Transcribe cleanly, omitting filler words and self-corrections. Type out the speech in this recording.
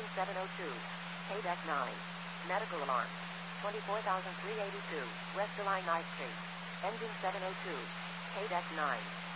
Engine 702. KDEC 9. Medical alarm. 24,382, West Illini Street. Engine 702. KDEC 9.